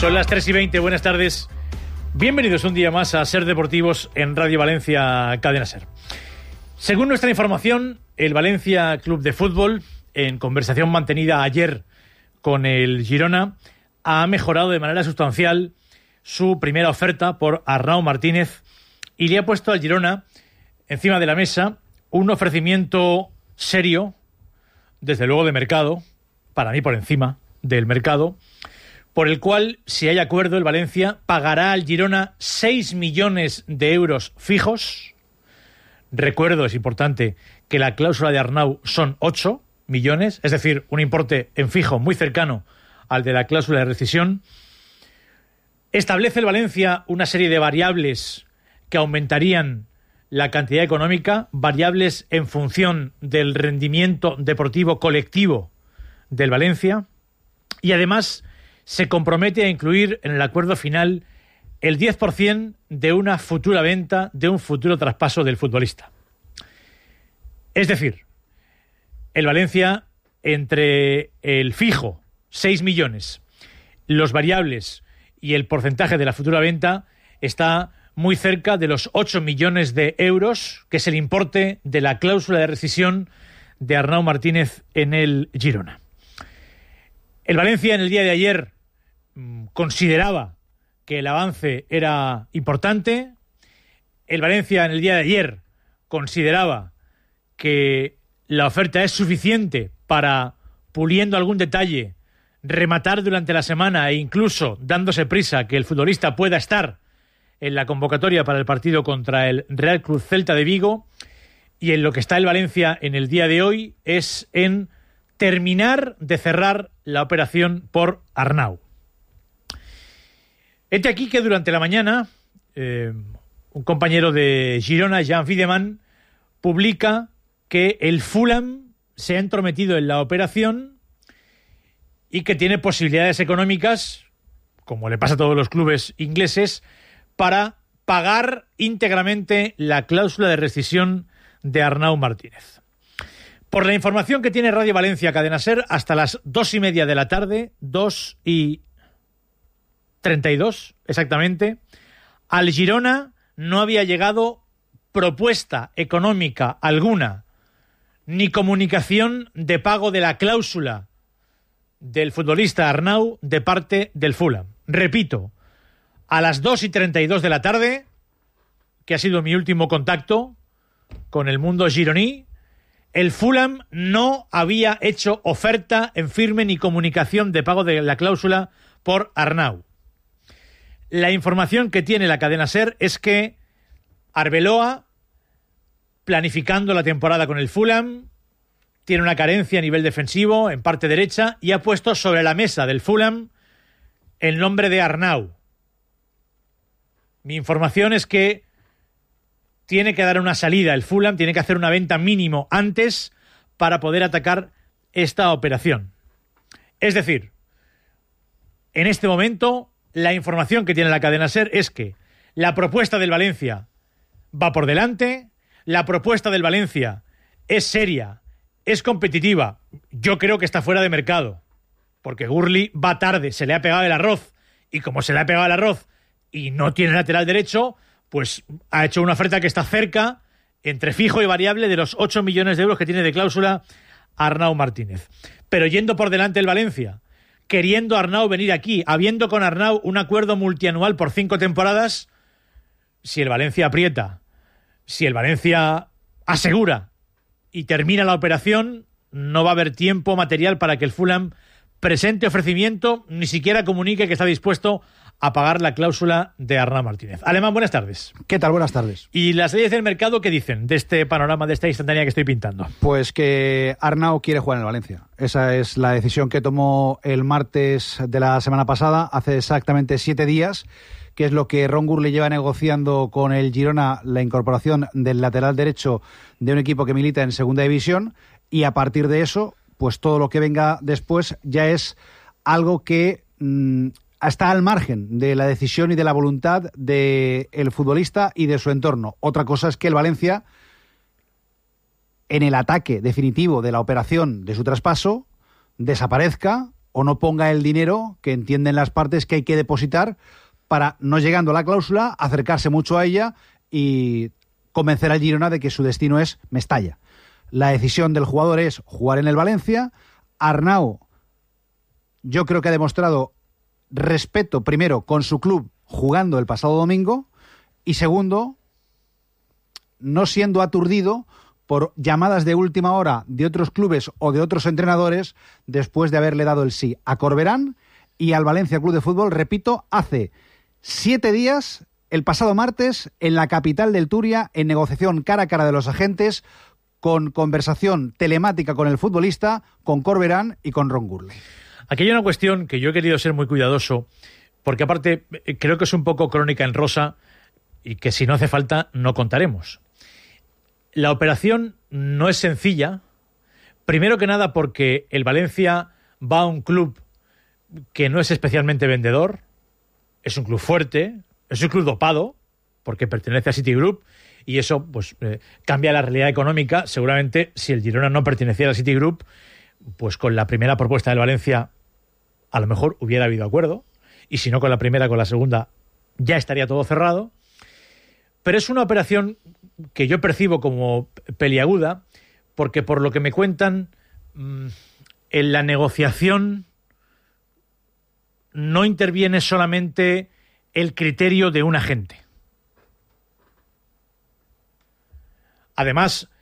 Son las 3:20, buenas tardes. Bienvenidos un día más a Ser Deportivos en Radio Valencia, Cadena Ser. Según nuestra información, el Valencia Club de Fútbol, en conversación mantenida ayer con el Girona, ha mejorado de manera sustancial su primera oferta por Arnau Martínez y le ha puesto al Girona encima de la mesa un ofrecimiento serio, desde luego de mercado, para mí por encima del mercado, por el cual, si hay acuerdo, el Valencia pagará al Girona 6 millones de euros fijos. Recuerdo, es importante, que la cláusula de Arnau son 8 millones, es decir, un importe en fijo muy cercano al de la cláusula de rescisión. Establece el Valencia una serie de variables que aumentarían la cantidad económica, variables en función del rendimiento deportivo colectivo del Valencia, y además se compromete a incluir en el acuerdo final el 10% de una futura venta, de un futuro traspaso del futbolista. Es decir, el Valencia, entre el fijo, 6 millones, los variables y el porcentaje de la futura venta, está muy cerca de los 8 millones de euros, que es el importe de la cláusula de rescisión de Arnau Martínez en el Girona. El Valencia en el día de ayer consideraba que el avance era importante. El Valencia en el día de ayer consideraba que la oferta es suficiente para, puliendo algún detalle, rematar durante la semana e incluso dándose prisa que el futbolista pueda estar en la convocatoria para el partido contra el Real Club Celta de Vigo. Y en lo que está el Valencia en el día de hoy es en terminar de cerrar la operación por Arnau. Este aquí que durante la mañana un compañero de Girona, Jan Wiedemann, publica que el Fulham se ha entrometido en la operación y que tiene posibilidades económicas, como le pasa a todos los clubes ingleses, para pagar íntegramente la cláusula de rescisión de Arnau Martínez. Por la información que tiene Radio Valencia Cadena Ser, hasta las 2:30 de la tarde, 2:32 exactamente, al Girona no había llegado propuesta económica alguna, ni comunicación de pago de la cláusula del futbolista Arnau de parte del Fulham. Repito, a las 2:32 de la tarde, que ha sido mi último contacto con el mundo gironí, el Fulham no había hecho oferta en firme ni comunicación de pago de la cláusula por Arnau. La información que tiene la cadena SER es que Arbeloa, planificando la temporada con el Fulham, tiene una carencia a nivel defensivo en parte derecha y ha puesto sobre la mesa del Fulham el nombre de Arnau. Mi información es que tiene que dar una salida el Fulham, tiene que hacer una venta mínimo antes para poder atacar esta operación. Es decir, en este momento la información que tiene la cadena SER es que la propuesta del Valencia va por delante, la propuesta del Valencia es seria, es competitiva. Yo creo que está fuera de mercado, porque Gurley va tarde, se le ha pegado el arroz, y como se le ha pegado el arroz y no tiene lateral derecho, pues ha hecho una oferta que está cerca, entre fijo y variable, de los 8 millones de euros que tiene de cláusula Arnau Martínez. Pero yendo por delante el Valencia, queriendo Arnau venir aquí, habiendo con Arnau un acuerdo multianual por 5 temporadas, si el Valencia aprieta, si el Valencia asegura y termina la operación, no va a haber tiempo material para que el Fulham presente ofrecimiento, ni siquiera comunique que está dispuesto a pagar la cláusula de Arnau Martínez. Alemán, buenas tardes. ¿Qué tal? Buenas tardes. ¿Y las leyes del mercado qué dicen de este panorama, de esta instantánea que estoy pintando? Pues que Arnau quiere jugar en el Valencia. Esa es la decisión que tomó el martes de la semana pasada, hace exactamente 7 días, que es lo que Ron Gurley lleva negociando con el Girona, la incorporación del lateral derecho de un equipo que milita en segunda división, y a partir de eso, pues todo lo que venga después ya es algo que está al margen de la decisión y de la voluntad del futbolista y de su entorno. Otra cosa es que el Valencia, en el ataque definitivo de la operación de su traspaso, desaparezca o no ponga el dinero que entienden las partes que hay que depositar para, no llegando a la cláusula, acercarse mucho a ella y convencer al Girona de que su destino es Mestalla. La decisión del jugador es jugar en el Valencia. Arnau, yo creo que ha demostrado respeto, primero, con su club jugando el pasado domingo, y segundo, no siendo aturdido por llamadas de última hora de otros clubes o de otros entrenadores después de haberle dado el sí a Corberán y al Valencia Club de Fútbol, repito, hace 7 días, el pasado martes, en la capital del Turia, en negociación cara a cara de los agentes, con conversación telemática con el futbolista, con Corberán y con Ron Gurley. Aquí hay una cuestión que yo he querido ser muy cuidadoso, porque aparte creo que es un poco crónica en rosa y que si no hace falta no contaremos. La operación no es sencilla, primero que nada porque el Valencia va a un club que no es especialmente vendedor, es un club fuerte, es un club dopado, porque pertenece a Citigroup, y eso pues cambia la realidad económica. Seguramente si el Girona no perteneciera a Citigroup, pues con la primera propuesta del Valencia a lo mejor hubiera habido acuerdo, y si no con la primera, con la segunda ya estaría todo cerrado. Pero es una operación que yo percibo como peliaguda, porque por lo que me cuentan, en la negociación no interviene solamente el criterio de un agente. Además,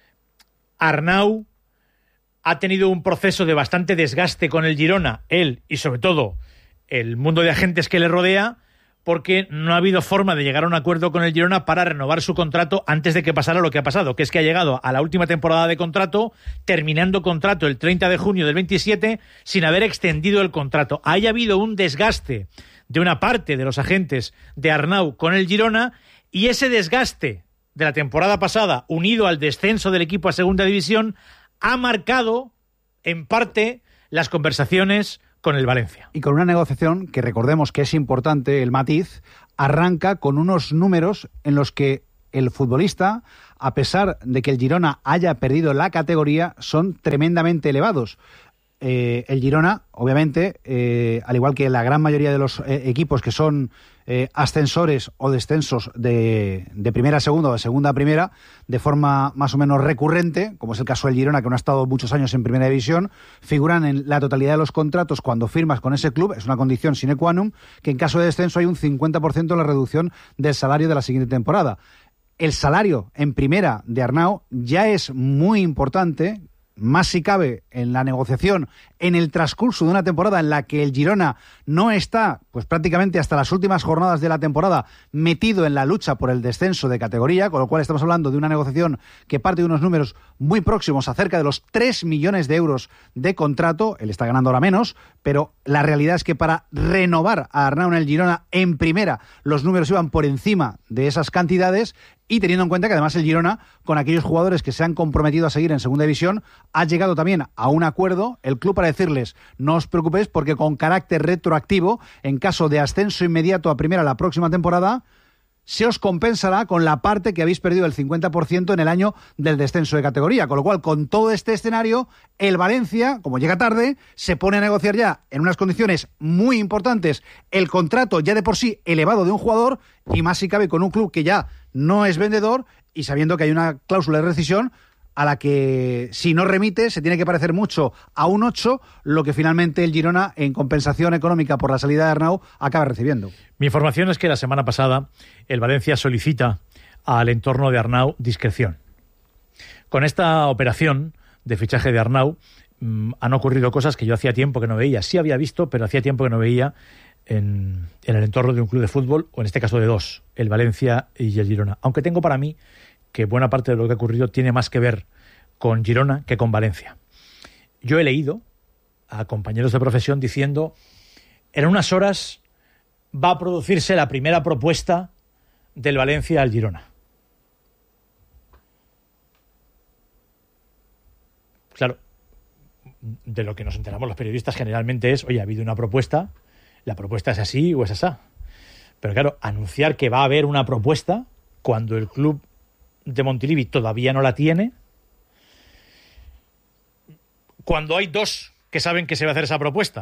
Arnau ha tenido un proceso de bastante desgaste con el Girona, él y sobre todo el mundo de agentes que le rodea, porque no ha habido forma de llegar a un acuerdo con el Girona para renovar su contrato antes de que pasara lo que ha pasado, que es que ha llegado a la última temporada de contrato, terminando contrato el 30 de junio del 27, sin haber extendido el contrato. Haya habido un desgaste de una parte de los agentes de Arnau con el Girona, y ese desgaste de la temporada pasada, unido al descenso del equipo a segunda división, ha marcado, en parte, las conversaciones con el Valencia. Y con una negociación que, recordemos que es importante, el matiz, arranca con unos números en los que el futbolista, a pesar de que el Girona haya perdido la categoría, son tremendamente elevados. El Girona, obviamente, al igual que la gran mayoría de los equipos que son ascensores o descensos de primera a segunda o de segunda a primera, de forma más o menos recurrente, como es el caso del Girona, que no ha estado muchos años en primera división, figuran en la totalidad de los contratos cuando firmas con ese club. Es una condición sine qua non que en caso de descenso hay un 50% de la reducción del salario de la siguiente temporada. El salario en primera de Arnau ya es muy importante, más si cabe en la negociación, en el transcurso de una temporada en la que el Girona no está, pues prácticamente hasta las últimas jornadas de la temporada, metido en la lucha por el descenso de categoría, con lo cual estamos hablando de una negociación que parte de unos números muy próximos a cerca de los 3 millones de euros de contrato. Él está ganando ahora menos, pero la realidad es que para renovar a Arnau en el Girona en primera, los números iban por encima de esas cantidades. Y teniendo en cuenta que además el Girona, con aquellos jugadores que se han comprometido a seguir en segunda división, ha llegado también a un acuerdo, el club, para decirles: no os preocupéis, porque con carácter retroactivo, en caso de ascenso inmediato a primera la próxima temporada, se os compensará con la parte que habéis perdido el 50% en el año del descenso de categoría. Con lo cual, con todo este escenario, el Valencia, como llega tarde, se pone a negociar ya en unas condiciones muy importantes el contrato ya de por sí elevado de un jugador, y más si cabe con un club que ya no es vendedor, y sabiendo que hay una cláusula de rescisión a la que, si no remite, se tiene que parecer mucho a un 8, lo que finalmente el Girona, en compensación económica por la salida de Arnau, acaba recibiendo. Mi información es que la semana pasada el Valencia solicita al entorno de Arnau discreción. Con esta operación de fichaje de Arnau han ocurrido cosas que yo hacía tiempo que no veía. Sí había visto, pero hacía tiempo que no veía en el entorno de un club de fútbol, o en este caso de dos, el Valencia y el Girona. Aunque tengo para mí que buena parte de lo que ha ocurrido tiene más que ver con Girona que con Valencia. Yo he leído a compañeros de profesión diciendo: en unas horas va a producirse la primera propuesta del Valencia al Girona. Claro, de lo que nos enteramos los periodistas generalmente es: oye, ha habido una propuesta, la propuesta es así o es asá. Pero claro, anunciar que va a haber una propuesta cuando el club de Montilivi todavía no la tiene, cuando hay dos que saben que se va a hacer esa propuesta,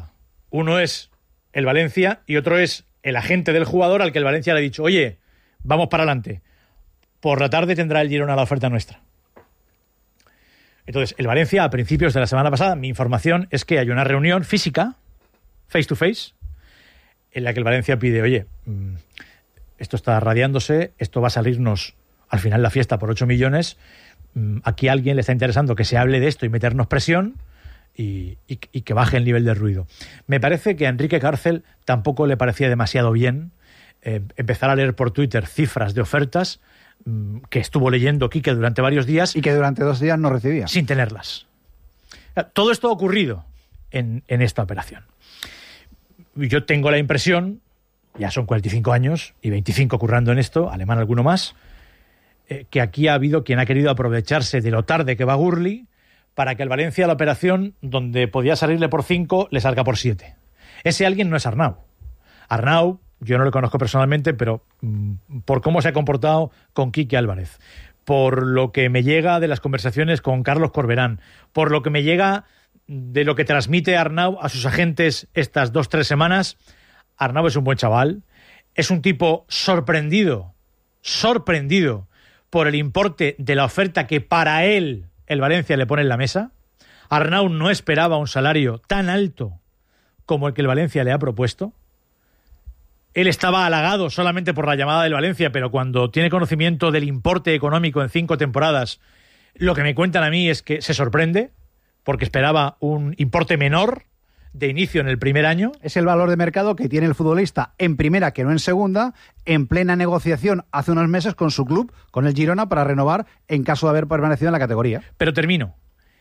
Uno es el Valencia y otro es el agente del jugador al que el Valencia le ha dicho, oye, vamos para adelante. Por la tarde tendrá el Girona la oferta nuestra. Entonces, el Valencia, a principios de la semana pasada, mi información es que hay una reunión física, face to face, en la que el Valencia pide, oye, esto está radiándose, esto va a salirnos al final la fiesta por 8 millones, aquí a alguien le está interesando que se hable de esto y meternos presión y que baje el nivel de ruido. Me parece que a Enrique Cárcel tampoco le parecía demasiado bien empezar a leer por Twitter cifras de ofertas que estuvo leyendo Quique durante varios días. Y que durante 2 días no recibía. Sin tenerlas. Todo esto ha ocurrido en esta operación. Yo tengo la impresión, ya son 45 años y 25 currando en esto, alemán alguno más, que aquí ha habido quien ha querido aprovecharse de lo tarde que va Gurli para que el Valencia, la operación, donde podía salirle por 5, le salga por 7. Ese alguien no es Arnau. Arnau, yo no lo conozco personalmente, pero por cómo se ha comportado con Quique Álvarez, por lo que me llega de las conversaciones con Carlos Corberán, por lo que me llega de lo que transmite Arnau a sus agentes estas 2-3 semanas, Arnau es un buen chaval, es un tipo sorprendido por el importe de la oferta que para él el Valencia le pone en la mesa. Arnau no esperaba un salario tan alto como el que el Valencia le ha propuesto. Él estaba halagado solamente por la llamada del Valencia, pero cuando tiene conocimiento del importe económico en 5 temporadas, lo que me cuentan a mí es que se sorprende, porque esperaba un importe menor de inicio en el primer año. Es el valor de mercado que tiene el futbolista en primera, que no en segunda, en plena negociación hace unos meses con su club, con el Girona, para renovar en caso de haber permanecido en la categoría. Pero termino.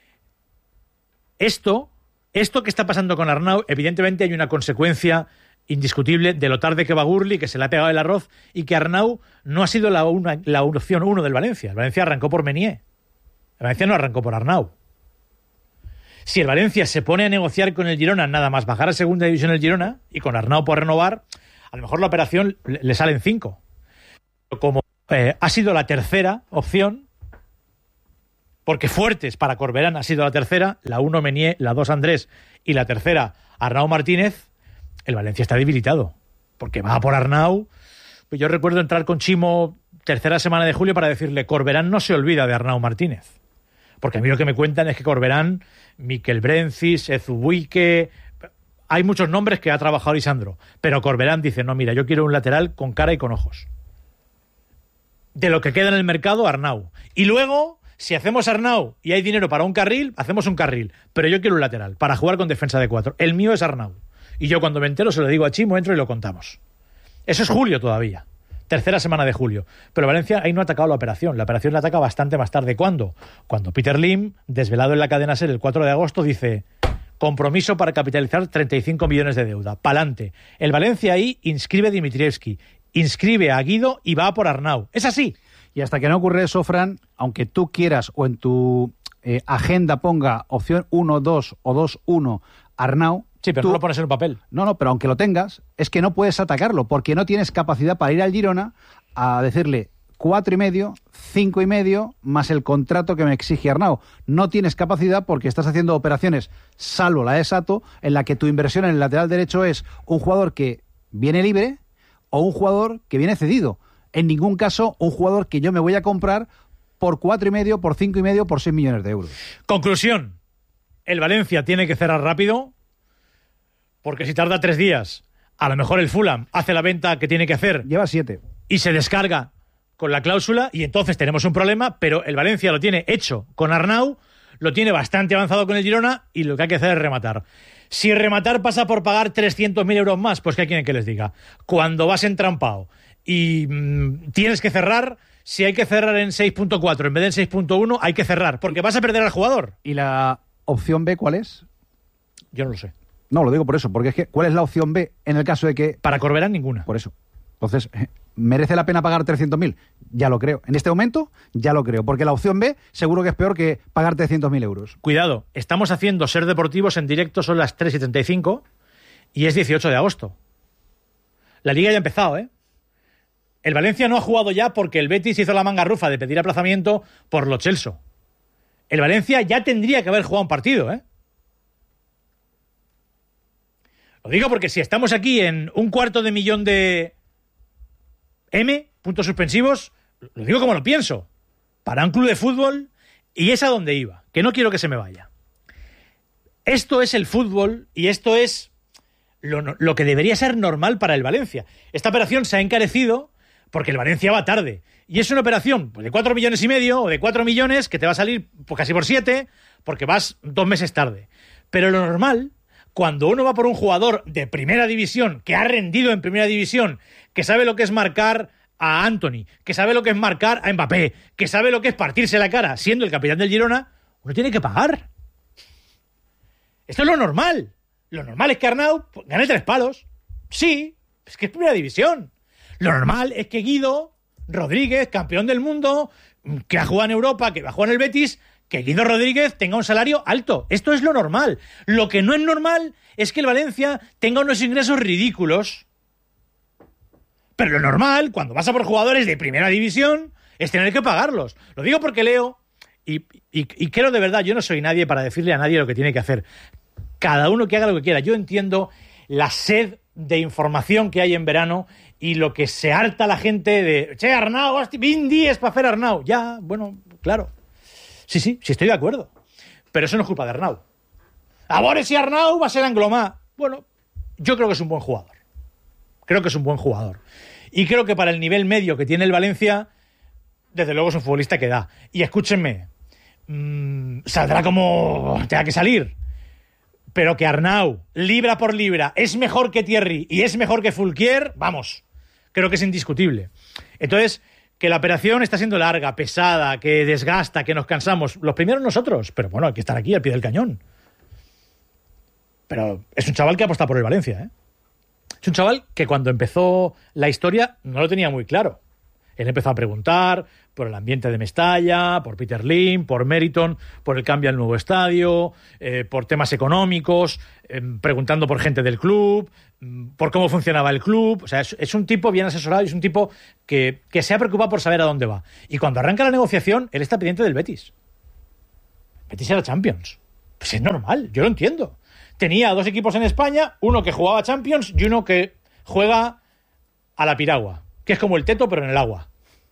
Esto que está pasando con Arnau, evidentemente hay una consecuencia indiscutible de lo tarde que va Gurli, que se le ha pegado el arroz, y que Arnau no ha sido la opción 1 del Valencia. El Valencia arrancó por Menier. El Valencia no arrancó por Arnau. Si el Valencia se pone a negociar con el Girona, nada más bajar a segunda división el Girona, y con Arnau por renovar, a lo mejor la operación le salen 5. Como ha sido la tercera opción, porque Fuertes para Corberán ha sido la tercera, la 1 Menier, la 2 Andrés y la tercera Arnau Martínez, el Valencia está debilitado, porque va por Arnau. Yo recuerdo entrar con Chimo tercera semana de julio para decirle, Corberán no se olvida de Arnau Martínez. Porque a mí lo que me cuentan es que Corberán, Miquel Brencis, Ezubuike, hay muchos nombres que ha trabajado Lisandro, pero Corberán dice, no, mira, yo quiero un lateral con cara y con ojos. De lo que queda en el mercado, Arnau. Y luego, si hacemos Arnau y hay dinero para un carril, hacemos un carril. Pero yo quiero un lateral para jugar con defensa de 4. El mío es Arnau. Y yo cuando me entero se lo digo a Chimo, entro y lo contamos. Eso es julio todavía. Tercera semana de julio. Pero Valencia ahí no ha atacado la operación. La operación la ataca bastante más tarde. ¿Cuándo? Cuando Peter Lim, desvelado en la cadena SER el 4 de agosto, dice, compromiso para capitalizar 35 millones de deuda. Pa'lante. El Valencia ahí inscribe a Dimitrievski, inscribe a Guido y va por Arnau. Es así. Y hasta que no ocurre eso, Fran, aunque tú quieras o en tu agenda ponga opción 1-2 o 2-1 Arnau, sí, pero no lo pones en un papel. No, pero aunque lo tengas, es que no puedes atacarlo, porque no tienes capacidad para ir al Girona a decirle 4,5, 5,5, más el contrato que me exige Arnau. No tienes capacidad porque estás haciendo operaciones, salvo la de Sato, en la que tu inversión en el lateral derecho es un jugador que viene libre o un jugador que viene cedido. En ningún caso un jugador que yo me voy a comprar por 4,5, por 5,5, por 6 millones de euros. Conclusión. El Valencia tiene que cerrar rápido, porque si tarda 3 días, a lo mejor el Fulham hace la venta que tiene que hacer. Lleva 7. Y se descarga con la cláusula y entonces tenemos un problema, pero el Valencia lo tiene hecho con Arnau, lo tiene bastante avanzado con el Girona y lo que hay que hacer es rematar. Si rematar pasa por pagar 300.000 euros más, pues ¿qué quieren que les diga? Cuando vas entrampado y tienes que cerrar, si hay que cerrar en 6.4 en vez de en 6.1, hay que cerrar, porque vas a perder al jugador. ¿Y la opción B cuál es? Yo no lo sé. No, lo digo por eso, porque es que ¿cuál es la opción B en el caso de que... Para Corberán ninguna. Por eso. Entonces, ¿merece la pena pagar 300.000? Ya lo creo. En este momento, ya lo creo. Porque la opción B seguro que es peor que pagar 300.000 euros. Cuidado, estamos haciendo Ser Deportivos en directo, son las 3:75 y es 18 de agosto. La Liga ya ha empezado, ¿eh? El Valencia no ha jugado ya porque el Betis hizo la manga rufa de pedir aplazamiento por Lo Celso. El Valencia ya tendría que haber jugado un partido, ¿eh? Lo Lo digo porque si estamos aquí en 250.000 de puntos suspensivos, lo digo como lo pienso, para un club de fútbol, y es a donde iba, que no quiero que se me vaya. Esto es el fútbol y esto es lo que debería ser normal para el Valencia. Esta operación se ha encarecido porque el Valencia va tarde. Y es una operación pues, de 4,5 millones o de 4 millones que te va a salir pues, casi por 7 porque vas 2 meses tarde. Pero lo normal, cuando uno va por un jugador de primera división, que ha rendido en primera división, que sabe lo que es marcar a Anthony, que sabe lo que es marcar a Mbappé, que sabe lo que es partirse la cara siendo el capitán del Girona, uno tiene que pagar. Esto es lo normal. Lo normal es que Arnau gane 3 palos. Sí, es que es primera división. Lo normal es que Guido Rodríguez, campeón del mundo, que ha jugado en Europa, que va a jugar en el Betis, que Guido Rodríguez tenga un salario alto. Esto es lo normal. Lo que no es normal es que el Valencia tenga unos ingresos ridículos. Pero lo normal, cuando vas a por jugadores de primera división, es tener que pagarlos. Lo digo porque leo y creo de verdad, yo no soy nadie para decirle a nadie lo que tiene que hacer. Cada uno que haga lo que quiera. Yo entiendo la sed de información que hay en verano y lo que se harta la gente de che, Arnau, 20 días para hacer Arnau. Ya, bueno, claro. Sí, estoy de acuerdo. Pero eso no es culpa de Arnau. Ahora si Arnau va a ser Anglomá. Bueno, yo creo que es un buen jugador. Creo que es un buen jugador. Y creo que para el nivel medio que tiene el Valencia, desde luego es un futbolista que da. Y escúchenme, saldrá como tenga que salir. Pero que Arnau, libra por libra, es mejor que Thierry y es mejor que Fulquier, vamos, creo que es indiscutible. Entonces, que la operación está siendo larga, pesada, que desgasta, que nos cansamos, los primeros nosotros, pero bueno, hay que estar aquí al pie del cañón. Pero es un chaval que apuesta por el Valencia, ¿eh? Es un chaval que cuando empezó la historia no lo tenía muy claro. Él empezó a preguntar por el ambiente de Mestalla, por Peter Lim, por Meriton, por el cambio al nuevo estadio, por temas económicos, preguntando por gente del club, por cómo funcionaba el club. O sea, es un tipo bien asesorado y es un tipo que se ha preocupado por saber a dónde va. Y cuando arranca la negociación, él está pendiente del Betis. Betis era Champions. Pues es normal, yo lo entiendo. Tenía 2 equipos en España, uno que jugaba Champions y uno que juega a la piragua, que es como el teto pero en el agua.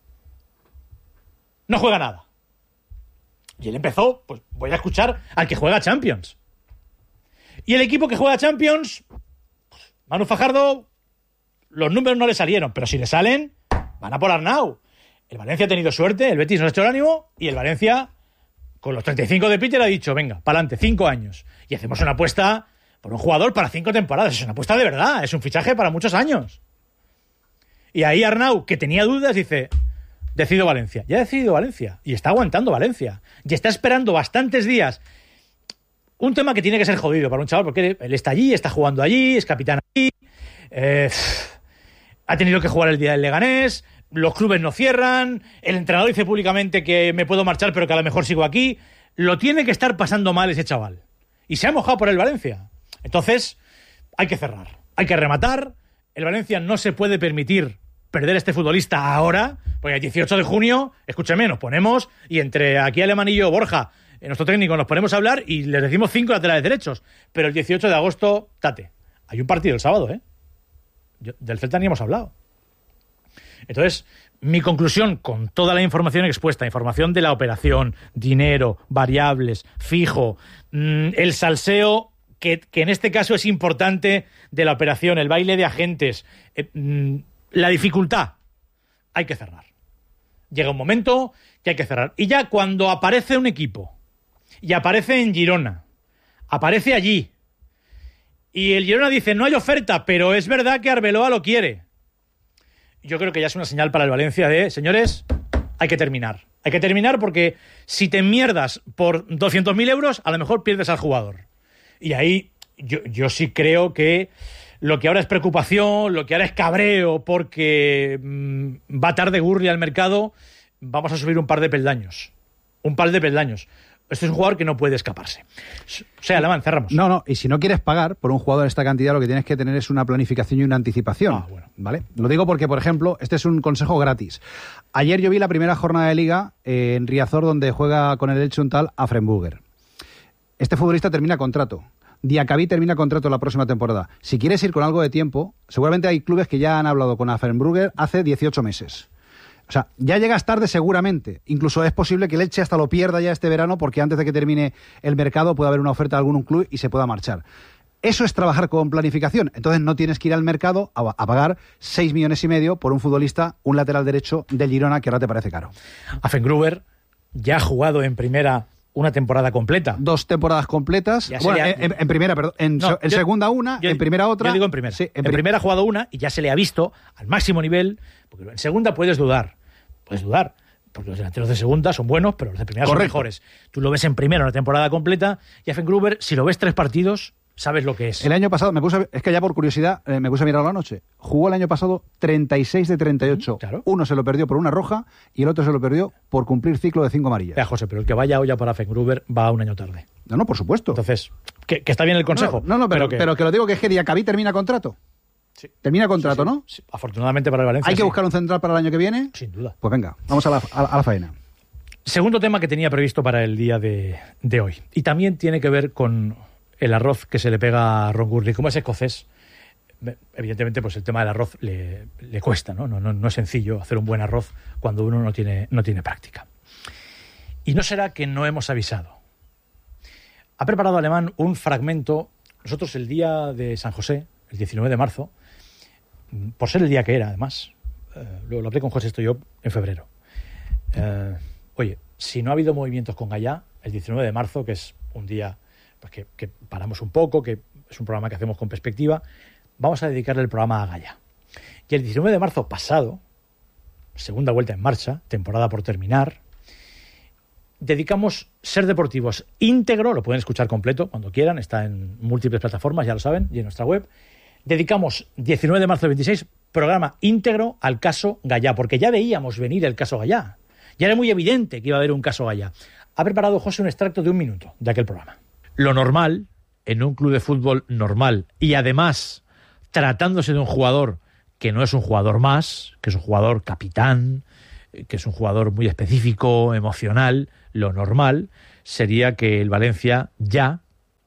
No juega nada. Y él empezó, pues voy a escuchar al que juega Champions. Y el equipo que juega Champions, Manu Fajardo, los números no le salieron, pero si le salen, van a por Arnau. El Valencia ha tenido suerte, el Betis no ha hecho el ánimo, y el Valencia, con los 35 de Peter, ha dicho, venga, pa'lante, 5 años. Y hacemos una apuesta por un jugador para 5 temporadas. Es una apuesta de verdad, es un fichaje para muchos años. Y ahí Arnau, que tenía dudas, dice, decido Valencia. Ya ha decidido Valencia. Y está aguantando Valencia. Y está esperando bastantes días. Un tema que tiene que ser jodido para un chaval, porque él está allí, está jugando allí, es capitán allí. Ha tenido que jugar el día del Leganés. Los clubes no cierran. El entrenador dice públicamente que me puedo marchar, pero que a lo mejor sigo aquí. Lo tiene que estar pasando mal ese chaval. Y se ha mojado por el Valencia. Entonces, hay que cerrar. Hay que rematar. El Valencia no se puede permitir perder a este futbolista ahora, porque el 18 de junio, escúchame, nos ponemos, y entre aquí Alemán y yo, Borja, nuestro técnico, nos ponemos a hablar y les decimos 5 laterales derechos. Pero el 18 de agosto, tate. Hay un partido el sábado, ¿eh? Del Celta ni hemos hablado. Entonces, mi conclusión, con toda la información expuesta, información de la operación, dinero, variables, fijo, el salseo, que en este caso es importante, de la operación, el baile de agentes, la dificultad, hay que cerrar. Llega un momento que hay que cerrar. Y ya cuando aparece un equipo, y aparece en Girona, aparece allí, y el Girona dice, no hay oferta, pero es verdad que Arbeloa lo quiere. Yo creo que ya es una señal para el Valencia de, señores, hay que terminar. Hay que terminar porque si te mierdas por 200.000 euros, a lo mejor pierdes al jugador. Y ahí yo sí creo que lo que ahora es preocupación, lo que ahora es cabreo porque va tarde Gurri al mercado, vamos a subir un par de peldaños. Un par de peldaños. Este es un jugador que no puede escaparse. O sea, Alemán, cerramos. No, y si no quieres pagar por un jugador de esta cantidad, lo que tienes que tener es una planificación y una anticipación. Bueno. ¿Vale? Lo digo porque, por ejemplo, este es un consejo gratis. Ayer yo vi la primera jornada de Liga en Riazor, donde juega con el Elche un tal Afrenburger. Este futbolista termina contrato. Diacabí termina contrato la próxima temporada. Si quieres ir con algo de tiempo, seguramente hay clubes que ya han hablado con Affenbrugger hace 18 meses. O sea, ya llegas tarde seguramente. Incluso es posible que el Elche hasta lo pierda ya este verano porque antes de que termine el mercado puede haber una oferta de algún club y se pueda marchar. Eso es trabajar con planificación. Entonces no tienes que ir al mercado a pagar 6,5 millones por un futbolista, un lateral derecho del Girona, que ahora te parece caro. Affenbrugger ya ha jugado en primera una temporada completa. 2 temporadas completas. Bueno, en primera, perdón. En segunda una, en primera otra. Yo digo en primera. Sí, en primera ha jugado una y ya se le ha visto al máximo nivel. Porque en segunda puedes dudar. Porque los delanteros de segunda son buenos, pero los de primera son mejores. Tú lo ves en primera una temporada completa y Affenbrugger, si lo ves 3 partidos, sabes lo que es. El año pasado, es que ya por curiosidad, me puse a mirarlo anoche. Jugó el año pasado 36 de 38. Claro. Uno se lo perdió por una roja y el otro se lo perdió por cumplir ciclo de 5 amarillas. Ya, José, pero el que vaya hoy ya para Affenbrugger va un año tarde. No, por supuesto. Entonces, que está bien el consejo. Pero que lo digo que es que Diacabí termina contrato. Sí. Termina contrato, ¿no? Sí. Afortunadamente para el Valencia. ¿Hay que buscar un central para el año que viene? Sin duda. Pues venga, vamos a la faena. Segundo tema que tenía previsto para el día de hoy. Y también tiene que ver con el arroz que se le pega a Ron Gurley. Como es escocés, evidentemente pues el tema del arroz le cuesta, ¿no? No es sencillo hacer un buen arroz cuando uno no tiene práctica. Y no será que no hemos avisado. Ha preparado Alemán un fragmento. Nosotros el día de San José, el 19 de marzo, por ser el día que era, además, lo hablé con José Stoyop en febrero. Oye, si no ha habido movimientos con Gallá, el 19 de marzo, que es un día pues que paramos un poco, que es un programa que hacemos con perspectiva, vamos a dedicarle el programa a Gallá. Y el 19 de marzo pasado, segunda vuelta en marcha, temporada por terminar, dedicamos Ser Deportivos íntegro, lo pueden escuchar completo cuando quieran, está en múltiples plataformas, ya lo saben, y en nuestra web. Dedicamos 19 de marzo del 26, programa íntegro al caso Gallá, porque ya veíamos venir el caso Gallá. Ya era muy evidente que iba a haber un caso Gallá. Ha preparado José un extracto de 1 minuto de aquel programa. Lo normal, en un club de fútbol normal, y además tratándose de un jugador que no es un jugador más, que es un jugador capitán, que es un jugador muy específico, emocional, lo normal sería que el Valencia ya,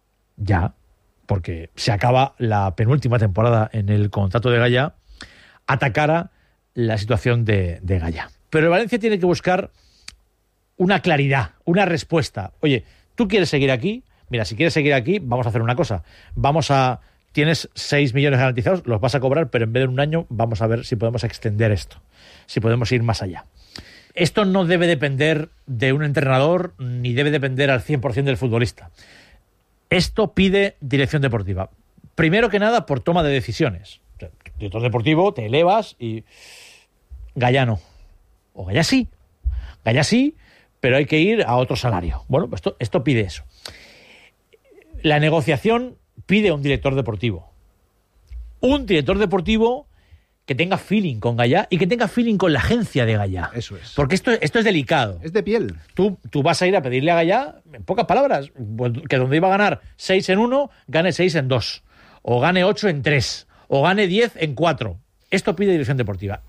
porque se acaba la penúltima temporada en el contrato de Gallá, atacara la situación de Gallá. Pero el Valencia tiene que buscar una claridad, una respuesta. Oye, ¿tú quieres seguir aquí? Mira, si quieres seguir aquí, vamos a hacer una cosa. Tienes 6 millones garantizados, los vas a cobrar, pero en vez de un año, vamos a ver si podemos extender esto, si podemos ir más allá. Esto no debe depender de un entrenador, ni debe depender al 100% del futbolista. Esto pide dirección deportiva. Primero que nada, por toma de decisiones. Director deportivo, te elevas y Gallá no. O Gallá sí, pero hay que ir a otro salario. Bueno, pues esto pide eso. La negociación pide un director deportivo. Un director deportivo que tenga feeling con Gallá y que tenga feeling con la agencia de Gallá. Eso es. Porque esto es delicado. Es de piel. Tú vas a ir a pedirle a Gallá, en pocas palabras, que donde iba a ganar 6 en 1, gane 6 en 2. O gane 8 en 3. O gane 10 en 4. Esto pide dirección deportiva.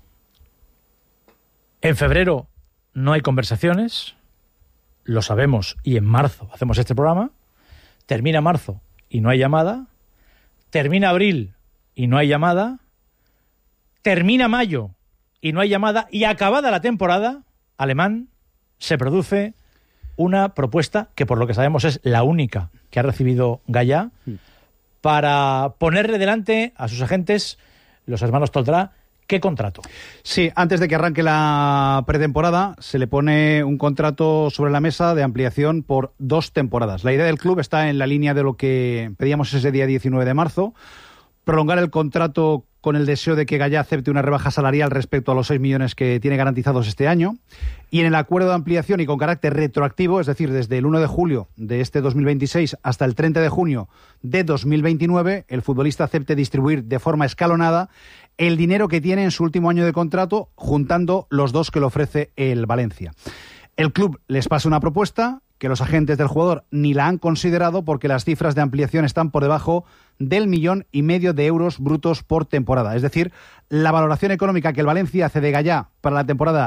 En febrero no hay conversaciones, lo sabemos, y en marzo hacemos este programa. Termina marzo y no hay llamada. Termina abril y no hay llamada. Termina mayo y no hay llamada. Y acabada la temporada, Alemán, se produce una propuesta que por lo que sabemos es la única que ha recibido Gallá para ponerle delante a sus agentes, los hermanos Toldrá, ¿qué contrato? Sí, antes de que arranque la pretemporada, se le pone un contrato sobre la mesa de ampliación por 2 temporadas. La idea del club está en la línea de lo que pedíamos ese día 19 de marzo, prolongar el contrato con el deseo de que Gallá acepte una rebaja salarial respecto a los 6 millones que tiene garantizados este año, y en el acuerdo de ampliación y con carácter retroactivo, es decir, desde el 1 de julio de este 2026 hasta el 30 de junio de 2029, el futbolista acepte distribuir de forma escalonada el dinero que tiene en su último año de contrato, juntando los 2 que le ofrece el Valencia. El club les pasa una propuesta que los agentes del jugador ni la han considerado porque las cifras de ampliación están por debajo del 1,5 millones de euros brutos por temporada. Es decir, la valoración económica que el Valencia hace de Gallá para la temporada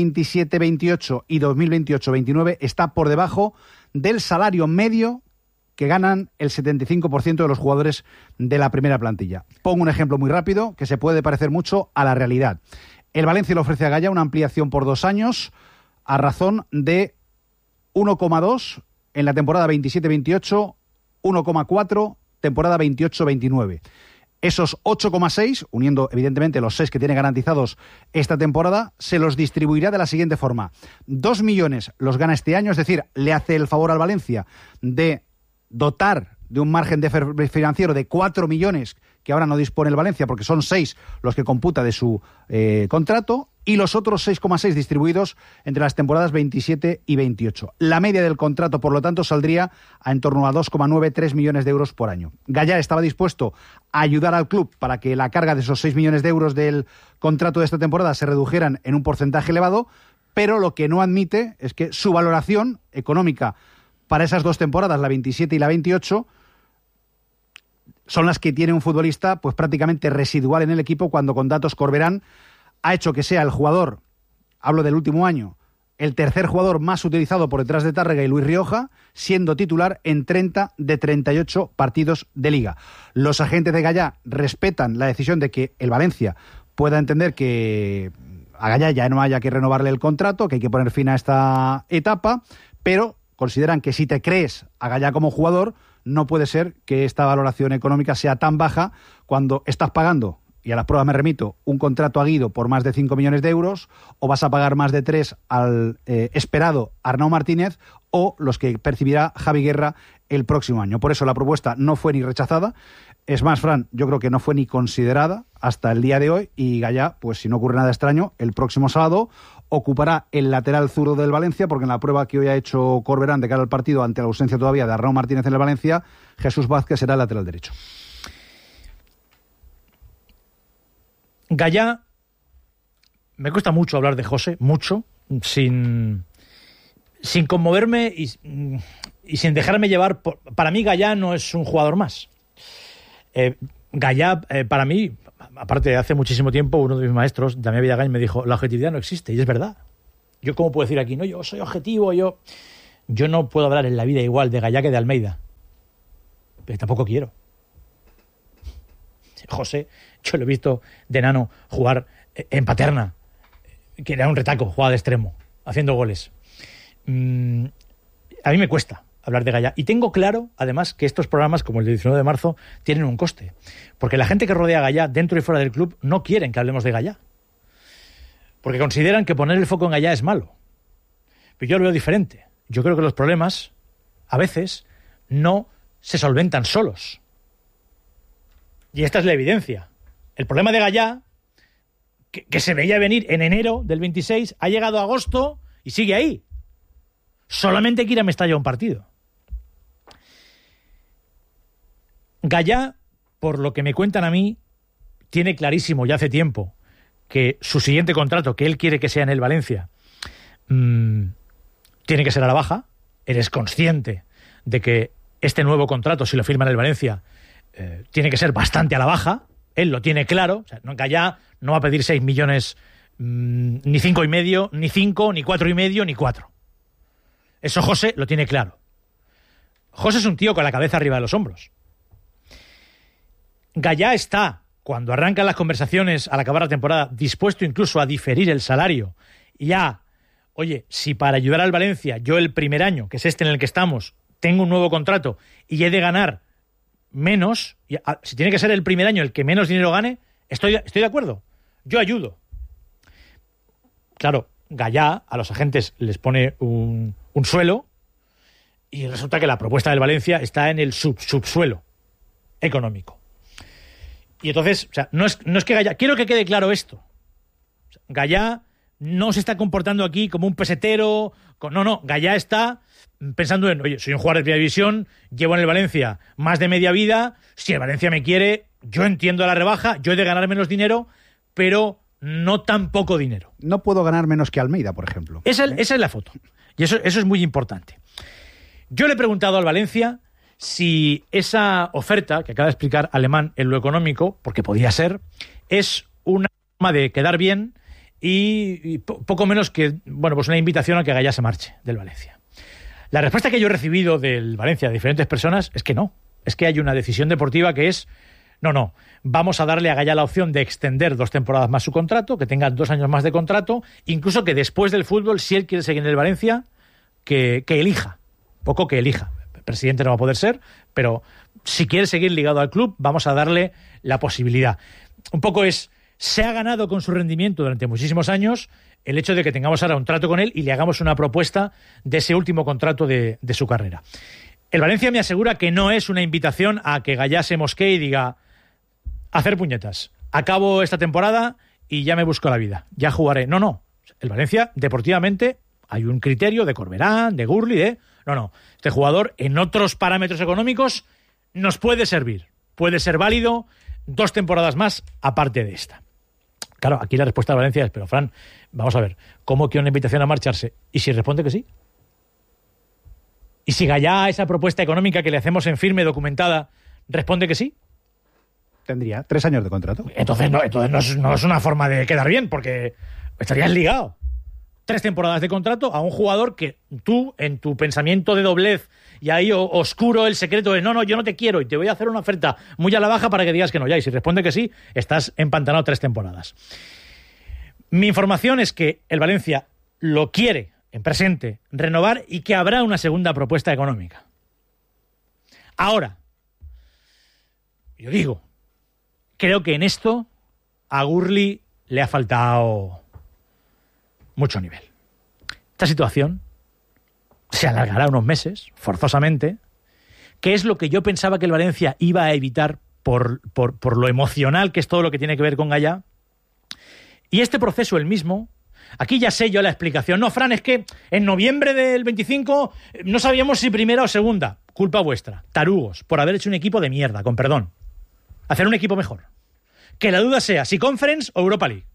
2027-28 y 2028-29 está por debajo del salario medio que ganan el 75% de los jugadores de la primera plantilla. Pongo un ejemplo muy rápido que se puede parecer mucho a la realidad. El Valencia le ofrece a Gallá una ampliación por 2 años a razón de 1,2 en la temporada 27-28, 1,4 temporada 28-29. Esos 8,6, uniendo evidentemente los 6 que tiene garantizados esta temporada, se los distribuirá de la siguiente forma. 2 millones los gana este año, es decir, le hace el favor al Valencia de dotar de un margen de financiero de 4 millones que ahora no dispone el Valencia porque son 6 los que computa de su contrato, y los otros 6,6 distribuidos entre las temporadas 27 y 28. La media del contrato, por lo tanto, saldría a en torno a 2,9-3 millones de euros por año. Gallá estaba dispuesto a ayudar al club para que la carga de esos 6 millones de euros del contrato de esta temporada se redujeran en un porcentaje elevado, pero lo que no admite es que su valoración económica para esas 2 temporadas, la 27 y la 28, son las que tiene un futbolista pues prácticamente residual en el equipo, cuando con datos Corberán ha hecho que sea el jugador, hablo del último año, el tercer jugador más utilizado por detrás de Tárrega y Luis Rioja, siendo titular en 30 de 38 partidos de Liga. Los agentes de Gallá respetan la decisión de que el Valencia pueda entender que a Gallá ya no haya que renovarle el contrato, que hay que poner fin a esta etapa, pero consideran que si te crees a Gallá como jugador, no puede ser que esta valoración económica sea tan baja cuando estás pagando, y a las pruebas me remito, un contrato a Guido por más de 5 millones de euros, o vas a pagar más de 3 al esperado Arnau Martínez, o los que percibirá Javi Guerra el próximo año. Por eso la propuesta no fue ni rechazada. Es más, Fran, yo creo que no fue ni considerada hasta el día de hoy, y Gallá, pues si no ocurre nada extraño, el próximo sábado ocupará el lateral zurdo del Valencia, porque en la prueba que hoy ha hecho Corberán de cara al partido, ante la ausencia todavía de Arnau Martínez en el Valencia, Jesús Vázquez será el lateral derecho. Gallá, me cuesta mucho hablar de José, mucho, sin conmoverme y sin dejarme llevar. Para mí Gallá no es un jugador más. Gallá, para mí, aparte de hace muchísimo tiempo, uno de mis maestros, Damián Villagain, me dijo, la objetividad no existe, y es verdad. Yo, ¿cómo puedo decir aquí? No, yo soy objetivo, yo no puedo hablar en la vida igual de Gallá que de Almeida. Pero tampoco quiero. José, yo lo he visto de enano jugar en Paterna, que era un retaco, jugaba de extremo, haciendo goles. A mí me cuesta hablar de Gallá. Y tengo claro, además, que estos programas, como el de 19 de marzo, tienen un coste. Porque la gente que rodea a Gallá, dentro y fuera del club, no quieren que hablemos de Gallá. Porque consideran que poner el foco en Gallá es malo. Pero yo lo veo diferente. Yo creo que los problemas, a veces, no se solventan solos. Y esta es la evidencia. El problema de Gallá, que se veía venir en enero del 26, ha llegado a agosto y sigue ahí. Solamente hay que ir a Mestalla a un partido. Gallá, por lo que me cuentan a mí, tiene clarísimo ya hace tiempo que su siguiente contrato, que él quiere que sea en el Valencia, tiene que ser a la baja. Él es consciente de que este nuevo contrato, si lo firma en el Valencia, tiene que ser bastante a la baja. Él lo tiene claro. O sea, Gallá no va a pedir 6 millones, ni 5,5, ni 5, ni 4,5, ni 4. Eso José lo tiene claro. José es un tío con la cabeza arriba de los hombros. Gallá está, cuando arrancan las conversaciones al acabar la temporada, dispuesto incluso a diferir el salario y oye, si para ayudar al Valencia, yo el primer año, que es este en el que estamos, tengo un nuevo contrato y he de ganar menos, si tiene que ser el primer año el que menos dinero gane, estoy de acuerdo. Yo ayudo. Claro, Gallá a los agentes les pone un suelo y resulta que la propuesta del Valencia está en el subsuelo económico. Y entonces, o sea, no es que Gallá... Quiero que quede claro esto. O sea, Gallá no se está comportando aquí como un pesetero. No, Gallá está pensando en, oye, soy un jugador de primera división, llevo en el Valencia más de media vida, si el Valencia me quiere, yo entiendo la rebaja, yo he de ganar menos dinero, pero no tan poco dinero. No puedo ganar menos que Almeida, por ejemplo. Esa es la foto. Y eso es muy importante. Yo le he preguntado al Valencia si esa oferta que acaba de explicar Alemán en lo económico, porque podía ser, es una forma de quedar bien y poco menos que, bueno, pues una invitación a que Gallá se marche del Valencia. La respuesta que yo he recibido del Valencia de diferentes personas es que no. Es que hay una decisión deportiva que es, no, vamos a darle a Gallá la opción de extender 2 temporadas más su contrato, que tenga 2 años más de contrato, incluso que después del fútbol, si él quiere seguir en el Valencia, que elija. Poco que elija. El presidente no va a poder ser, pero si quiere seguir ligado al club, vamos a darle la posibilidad. Un poco se ha ganado con su rendimiento durante muchísimos años el hecho de que tengamos ahora un trato con él y le hagamos una propuesta de ese último contrato de su carrera. El Valencia me asegura que no es una invitación a que Gallá se mosquee y diga, hacer puñetas, acabo esta temporada y ya me busco la vida, ya jugaré. No. El Valencia, deportivamente, hay un criterio de Corberán, de Gurli, No. Este jugador, en otros parámetros económicos, nos puede servir. Puede ser válido 2 temporadas más aparte de esta. Claro, aquí la respuesta de Valencia es, pero Fran, vamos a ver, ¿cómo que una invitación a marcharse? ¿Y si responde que sí? ¿Y si Gallá, esa propuesta económica que le hacemos en firme, documentada, responde que sí? Tendría 3 años de contrato. Entonces no es una forma de quedar bien, porque estarías ligado. 3 temporadas de contrato a un jugador que tú, en tu pensamiento de doblez y ahí oscuro el secreto de no, yo no te quiero y te voy a hacer una oferta muy a la baja para que digas que no. Ya, y si responde que sí, estás empantanado 3 temporadas. Mi información es que el Valencia lo quiere en presente renovar y que habrá una segunda propuesta económica. Ahora, yo digo, creo que en esto a Gurli le ha faltado mucho nivel. Esta situación se alargará unos meses, forzosamente, que es lo que yo pensaba que el Valencia iba a evitar por lo emocional que es todo lo que tiene que ver con Gallá. Y este proceso el mismo, aquí ya sé yo la explicación. No, Fran, es que en noviembre del 25 no sabíamos si primera o segunda. Culpa vuestra, tarugos, por haber hecho un equipo de mierda, con perdón. Hacer un equipo mejor. Que la duda sea si Conference o Europa League.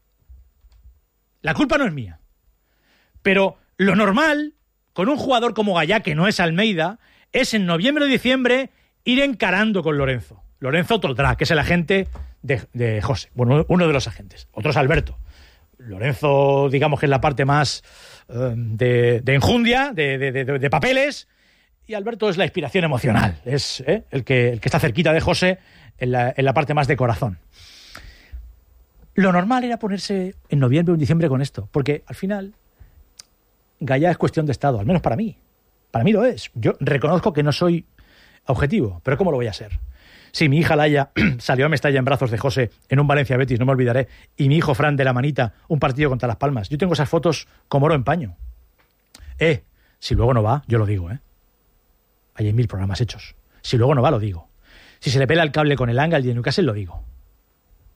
La culpa no es mía. Pero lo normal, con un jugador como Gallá, que no es Almeida, es en noviembre o diciembre ir encarando con Lorenzo. Lorenzo Toldrá, que es el agente de José. Bueno, uno de los agentes. Otro es Alberto. Lorenzo, digamos que es la parte más de enjundia, de papeles, y Alberto es la inspiración emocional. Es el que está cerquita de José en la parte más de corazón. Lo normal era ponerse en noviembre o en diciembre con esto, porque al final Gallá es cuestión de estado, al menos para mí. Para mí lo es. Yo reconozco que no soy objetivo, pero ¿cómo lo voy a ser? Si mi hija Laia salió a Mestalla en brazos de José en un Valencia Betis, no me olvidaré, y mi hijo Fran de la manita, un partido contra Las Palmas. Yo tengo esas fotos como oro en paño. Si luego no va, yo lo digo, Hay 1000 programas hechos. Si luego no va, lo digo. Si se le pela el cable con el Angal y el Newcastle, lo digo.